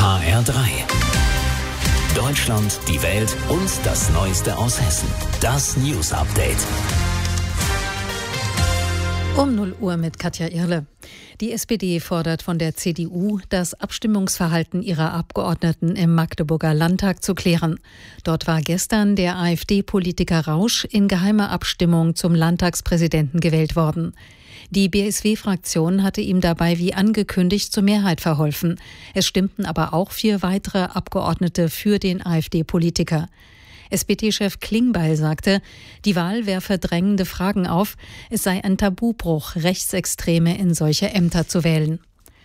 HR3. Deutschland, die Welt und das Neueste aus Hessen. Das News Update. Um 0 Uhr mit Katja Irle. Die SPD fordert von der CDU, das Abstimmungsverhalten ihrer Abgeordneten im Magdeburger Landtag zu klären. Dort war gestern der AfD-Politiker Rausch in geheimer Abstimmung zum Landtagspräsidenten gewählt worden. Die BSW-Fraktion hatte ihm dabei wie angekündigt zur Mehrheit verholfen. Es stimmten aber auch 4 weitere Abgeordnete für den AfD-Politiker. SPD-Chef Klingbeil sagte, die Wahl werfe drängende Fragen auf. Es sei ein Tabubruch, Rechtsextreme in solche Ämter zu wählen.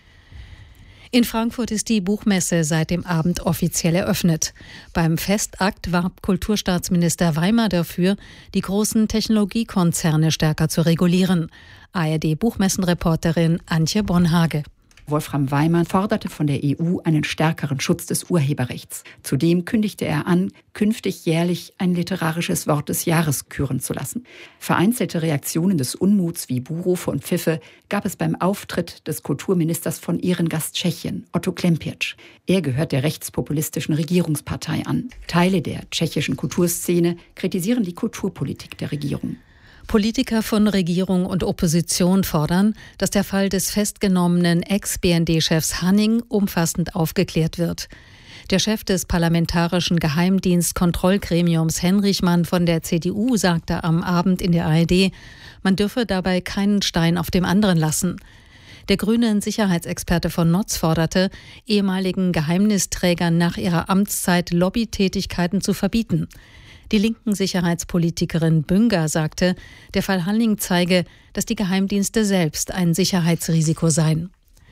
In Frankfurt ist die Buchmesse seit dem Abend offiziell eröffnet. Beim Festakt warb Kulturstaatsminister Weimer dafür, die großen Technologiekonzerne stärker zu regulieren. ARD-Buchmessenreporterin Antje Bonhage. Wolfram Weimer forderte von der EU einen stärkeren Schutz des Urheberrechts. Zudem kündigte er an, künftig jährlich ein literarisches Wort des Jahres küren zu lassen. Vereinzelte Reaktionen des Unmuts wie Buhrufe und Pfiffe gab es beim Auftritt des Kulturministers von Ehrengast Tschechien, Otto Klempiec. Er gehört der rechtspopulistischen Regierungspartei an. Teile der tschechischen Kulturszene kritisieren die Kulturpolitik der Regierung. Politiker von Regierung und Opposition fordern, dass der Fall des festgenommenen Ex-BND-Chefs Hanning umfassend aufgeklärt wird. Der Chef des parlamentarischen Geheimdienstkontrollgremiums Henrichmann von der CDU sagte am Abend in der ARD, man dürfe dabei keinen Stein auf dem anderen lassen. Der grüne Sicherheitsexperte von Notz forderte, ehemaligen Geheimnisträgern nach ihrer Amtszeit Lobbytätigkeiten zu verbieten. Die linken Sicherheitspolitikerin Bünger sagte, der Fall Hanning zeige, dass die Geheimdienste selbst ein Sicherheitsrisiko seien.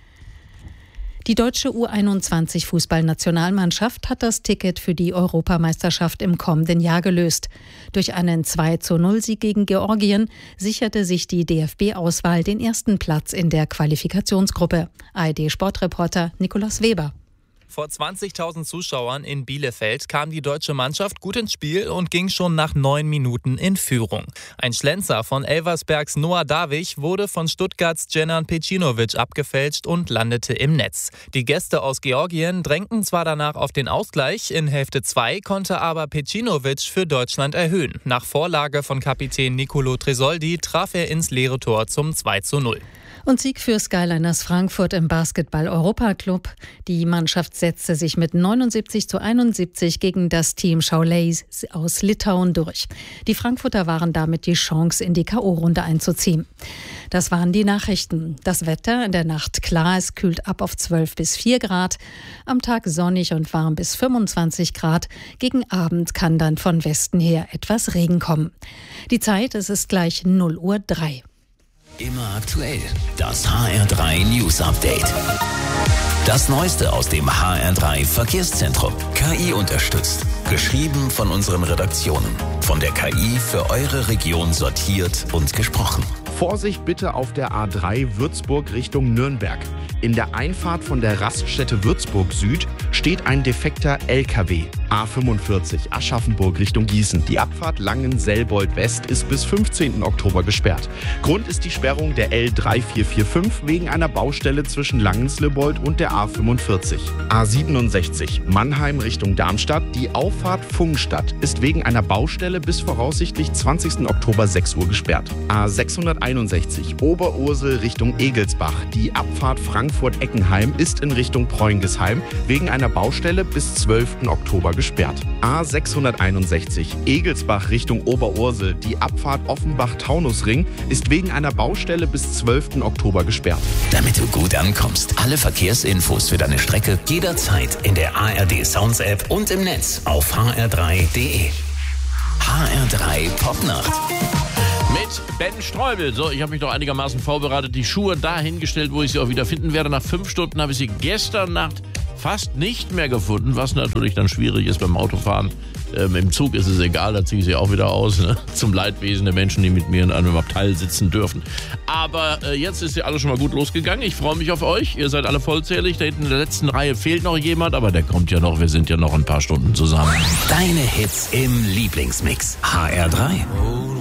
Die deutsche U21-Fußballnationalmannschaft hat das Ticket für die Europameisterschaft im kommenden Jahr gelöst. Durch einen 2:0-Sieg gegen Georgien sicherte sich die DFB-Auswahl den ersten Platz in der Qualifikationsgruppe. ARD-Sportreporter Nikolaus Weber. Vor 20.000 Zuschauern in Bielefeld kam die deutsche Mannschaft gut ins Spiel und ging schon nach 9 Minuten in Führung. Ein Schlenzer von Elversbergs Noah Davich wurde von Stuttgarts Dženan Pejcinović abgefälscht und landete im Netz. Die Gäste aus Georgien drängten zwar danach auf den Ausgleich, in Hälfte 2 konnte aber Pejcinović für Deutschland erhöhen. Nach Vorlage von Kapitän Nicolo Tresoldi traf er ins leere Tor zum 2:0. Und Sieg für Skyliners Frankfurt im Basketball-Europaclub. Die Mannschaft setzte sich mit 79:71 gegen das Team Šiauliai aus Litauen durch. Die Frankfurter waren damit die Chance, in die K.O.-Runde einzuziehen. Das waren die Nachrichten. Das Wetter in der Nacht klar, es kühlt ab auf 12 bis 4 Grad. Am Tag sonnig und warm bis 25 Grad. Gegen Abend kann dann von Westen her etwas Regen kommen. Die Zeit, es ist gleich 0:03 Uhr. Immer aktuell. Das HR3 News Update. Das Neueste aus dem HR3 Verkehrszentrum. KI unterstützt. Geschrieben von unseren Redaktionen. Von der KI für eure Region sortiert und gesprochen. Vorsicht bitte auf der A3 Würzburg Richtung Nürnberg. In der Einfahrt von der Raststätte Würzburg Süd steht ein defekter LKW. A45 Aschaffenburg Richtung Gießen. Die Abfahrt Langen-Selbold West ist bis 15. Oktober gesperrt. Grund ist die Sperrung der L3445 wegen einer Baustelle zwischen Langen-Selbold und der A45. A67 Mannheim Richtung Darmstadt. Die Auffahrt Pfungstadt ist wegen einer Baustelle bis voraussichtlich 20. Oktober 6 Uhr gesperrt. A661 Oberursel Richtung Egelsbach. Die Abfahrt Frankfurt-Eckenheim ist in Richtung Preungesheim wegen einer Baustelle bis 12. Oktober gesperrt. A661 Egelsbach Richtung Oberursel. Die Abfahrt Offenbach-Taunusring ist wegen einer Baustelle bis 12. Oktober gesperrt. Damit du gut ankommst, alle Verkehrsinfos für deine Strecke jederzeit in der ARD Sounds App und im Netz auf hr3.de. HR3 Popnacht. Mit Ben Streubel. So, ich habe mich noch einigermaßen vorbereitet. Die Schuhe dahingestellt, wo ich sie auch wieder finden werde. Nach 5 Stunden habe ich sie gestern Nacht fast nicht mehr gefunden, was natürlich dann schwierig ist beim Autofahren. Im Zug ist es egal, da ziehe ich sie auch wieder aus, ne? Zum Leidwesen der Menschen, die mit mir in einem Abteil sitzen dürfen. Aber jetzt ist ja alles schon mal gut losgegangen. Ich freue mich auf euch. Ihr seid alle vollzählig. Da hinten in der letzten Reihe fehlt noch jemand, aber der kommt ja noch. Wir sind ja noch ein paar Stunden zusammen. Deine Hits im Lieblingsmix. HR3.